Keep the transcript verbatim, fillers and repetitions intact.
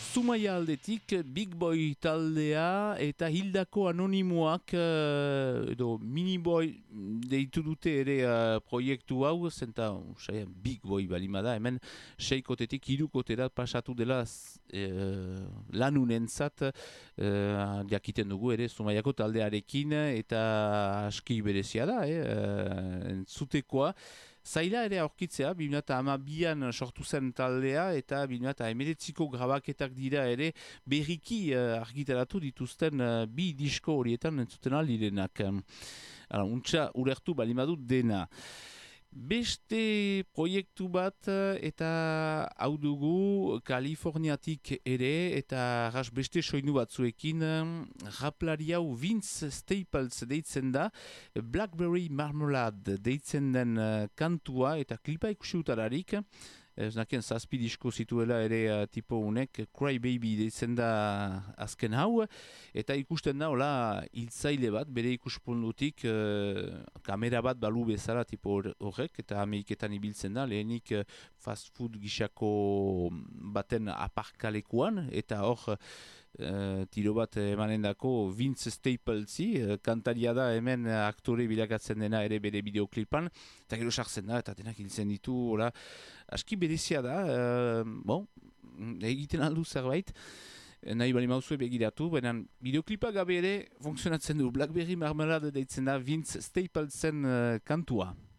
Zumaia aldetik, Big Boy taldea eta Hildako Anonimoak uh, edo Miniboy deitu dute ere uh, proiektu hau, zenta uh, Big Boy balimada, hemen seikotetik hirukotera pasatu dela uh, lanunentzat uh, jakiten dugu ere Zumaiako taldearekin eta aski berezia da, eh, uh, entzutekoa. Zaila ere aurkitzea, bi mila hamabian sortu zen taldea eta bi mila hemeretziko grabaketak dira ere berriki uh, argitaratu dituzten uh, bi disko horietan entzuten aldirenak. Hala, untxa urertu balimadu dena. Beste proiektu bat eta hau dugu Kaliforniatik ere eta ras beste soinu batzuekin raplari hau Vince Staples deitzen da, Blackberry Marmalade deitzen den kantua eta klipa ikusi utararik. Ez nakien zazpi disko zituela ere uh, tipo unek, Cry Baby deitzen da azken hau, eta ikusten da hola hiltzaile bat, bere ikuspundutik uh, kamera bat balu bezala tipo horrek, eta Ameriketan ibiltzen da, lehenik uh, fast food gixako baten aparkalekuan, eta hor uh, tiro bat emanen dako Vince Staplesi, uh, kantaria da hemen aktore bilakatzen dena ere bere bideoklipan, eta gero sartzen da, eta denak hiltzen ditu, hola, aski berezia da, uh, bon, egiten aldu zerbait, nahi bali mauzue begiratu, benen bideoklipa gabe ere funtzionatzen du, Blackberry Marmalade deitzen da Vince Staplesen uh, kantua.